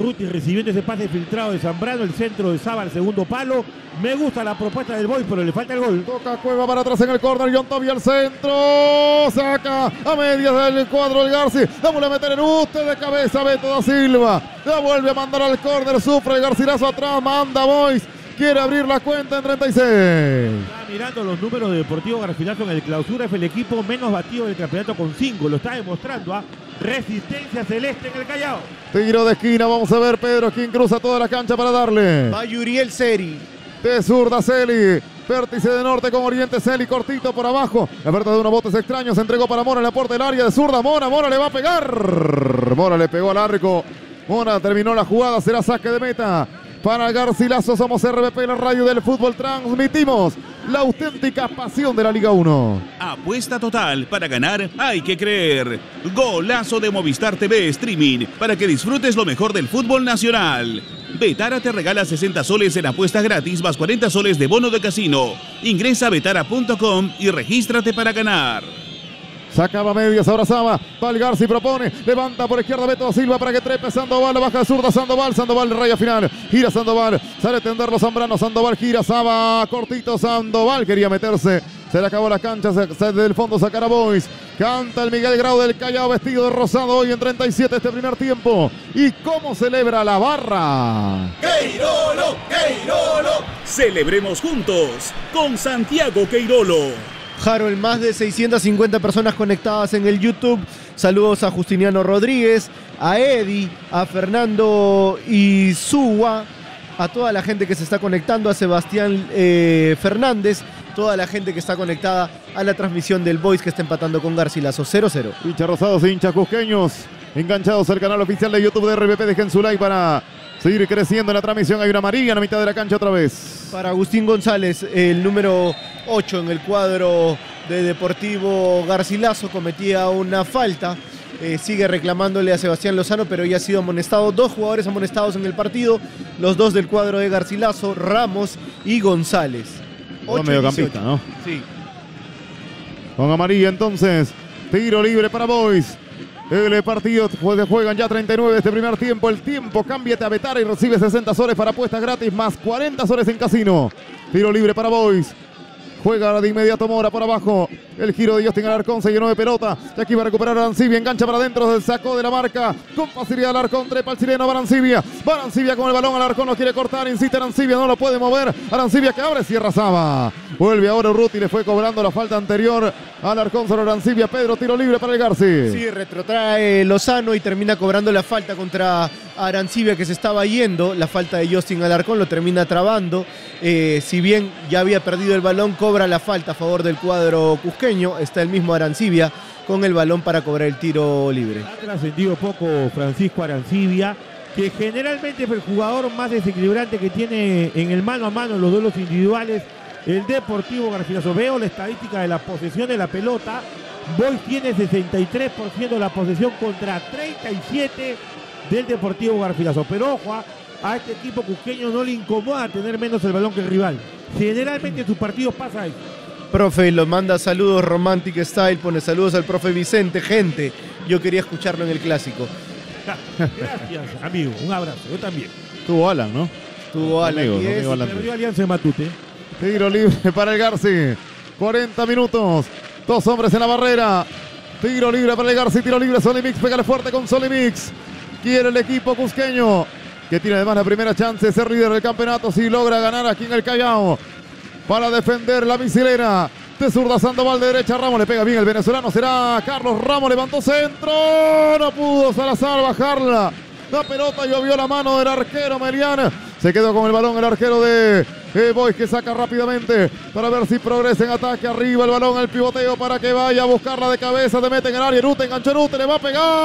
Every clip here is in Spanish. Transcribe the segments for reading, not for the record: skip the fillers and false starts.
Urruti recibiendo ese pase filtrado de Zambrano, el centro de Saba al segundo palo. Me gusta la propuesta del Boys, pero le falta el gol. Toca Cueva para atrás en el córner, John Tobi al centro. Saca a medias del cuadro el Garci. La vuelve a meter en usted de cabeza Beto da Silva. La vuelve a mandar al córner, sufre el Garcilaso atrás, manda Boys. Quiere abrir la cuenta en 36. Está mirando los números de Deportivo Garcilaso en el clausura. Es el equipo menos batido del campeonato con 5. Lo está demostrando a Resistencia Celeste en el Callao. Tiro de esquina, vamos a ver Pedro quien cruza toda la cancha para darle. Va Yuriel Seri. De zurda Celi, vértice de norte con oriente Celi, cortito por abajo. La verdad de unos botes extraños, se entregó para Mora en la puerta del área de zurda. Mora le va a pegar. Mora le pegó al arco. Mora terminó la jugada, será saque de meta. Para Garcilaso, somos RBP, la radio del fútbol. Transmitimos la auténtica pasión de la Liga 1. Apuesta total, para ganar hay que creer. Golazo de Movistar TV Streaming, para que disfrutes lo mejor del fútbol nacional. Betara te regala 60 soles en apuestas gratis más 40 soles de bono de casino. Ingresa a betara.com y regístrate para ganar. Sacaba medias, abrazaba, Valgarci propone, levanta por izquierda Beto da Silva para que trepe Sandoval, baja de zurda Sandoval de raya final, gira Sandoval, sale a tenderlo Zambrano, Sandoval gira, Saba, cortito Sandoval, quería meterse, se le acabó la cancha, desde el fondo sacar a Boys, canta el Miguel Grau del Callao vestido de rosado hoy en 37 este primer tiempo, y cómo celebra la barra. ¡Queirolo, Queirolo! Celebremos juntos con Santiago Queirolo. Harold, más de 650 personas conectadas en el YouTube. Saludos a Justiniano Rodríguez, a Eddie, a Fernando Izúa, a toda la gente que se está conectando, a Sebastián Fernández, toda la gente que está conectada a la transmisión del Boys que está empatando con Garcilaso 0-0. Hinchas rosados, hinchas cusqueños, enganchados al canal oficial de YouTube de RBP. Dejen su like para seguir creciendo en la transmisión. Hay una amarilla en la mitad de la cancha otra vez. Para Agustín González, el número 8 en el cuadro de Deportivo Garcilaso, cometía una falta. Sigue reclamándole a Sebastián Lozano, pero ya ha sido amonestado. 2 jugadores amonestados en el partido, los 2 del cuadro de Garcilaso, Ramos y González. Mediocampista, ¿no? Sí. Con amarilla entonces, tiro libre para Boys. El partido juegan ya 39 de este primer tiempo. El tiempo, cámbiate a Betara y recibe 60 soles para apuestas gratis más 40 soles en casino. Tiro libre para Boys. Juega de inmediato Mora por abajo. El giro de Justin Alarcón se llenó de pelota. Y aquí va a recuperar Arancibia. Engancha para adentro. Se sacó de la marca. Con facilidad Alarcón. Trepa el chileno Arancibia. Va Arancibia con el balón. Alarcón lo quiere cortar. Insiste Arancibia. No lo puede mover. Arancibia que abre. Cierra Saba. Vuelve ahora Urruti. Le fue cobrando la falta anterior. Alarcón sobre Arancibia. Pedro, tiro libre para el Garci. Sí, retrotrae Lozano y termina cobrando la falta contra Arancibia, que se estaba yendo. La falta de Justin Alarcón lo termina trabando. Si bien ya había perdido el balón, cobra la falta a favor del cuadro cusqueño. Está el mismo Arancibia con el balón para cobrar el tiro libre. Ha trascendido poco Francisco Arancibia, que generalmente es el jugador más desequilibrante que tiene en el mano a mano en los duelos individuales el Deportivo Garcilaso. Veo la estadística de la posesión de la pelota. Boys tiene 63% de la posesión contra 37% del Deportivo Garcilaso. Pero ojo, a este equipo cusqueño no le incomoda tener menos el balón que el rival. Generalmente en sus partidos pasa eso. Profe, lo manda saludos Romantic Style, pone saludos al profe Vicente. Gente, yo quería escucharlo en el clásico. Gracias, amigo. Un abrazo. Yo también. Tuvo Alan, ¿no? Tuvo Alan. Amigo, Y es amigo Alan. Perdió Alianza de Matute. Tiro libre para el Garci. 40 minutos. 2 hombres en la barrera. Tiro libre para el Garci. Tiro libre. Solimix. Pégale fuerte con Solimix. Quiere el equipo cusqueño, que tiene además la primera chance de ser líder del campeonato si logra ganar aquí en el Callao. Para defender la misilera. De zurda Sandoval, de derecha Ramos. Le pega bien el venezolano. Será Carlos Ramos. Levantó centro. No pudo Salazar bajarla. La pelota llovió la mano del arquero Merian. Se quedó con el balón el arquero de Boys, que saca rápidamente para ver si progresa en ataque. Arriba el balón, el pivoteo para que vaya a buscarla de cabeza. Te mete en el área. Erute, enganchó Erute. Le va a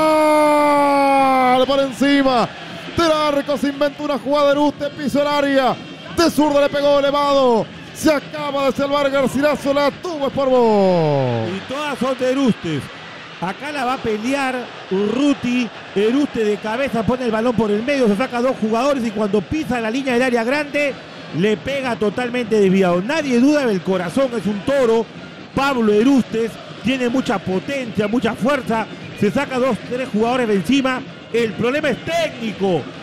pegar por encima del arco. Se inventó una jugada. Erute pisó el área. De zurda le pegó elevado. Se acaba de salvar Garcilaso. La tuvo por Boys. Y todas son de Erustes. Acá la va a pelear Urruti. Eruste de cabeza pone el balón por el medio. Se saca 2 jugadores y cuando pisa la línea del área grande le pega totalmente desviado. Nadie duda del corazón. Es un toro. Pablo Erustes tiene mucha potencia, mucha fuerza. Se saca 2, 3 jugadores de encima. El problema es técnico.